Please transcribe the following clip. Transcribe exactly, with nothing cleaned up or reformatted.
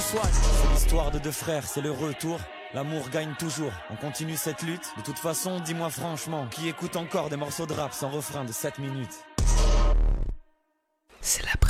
soigne. C'est l'histoire de deux frères, c'est le retour. L'amour gagne toujours, on continue cette lutte. De toute façon, dis-moi franchement, qui écoute encore des morceaux de rap sans refrain de sept minutes? C'est la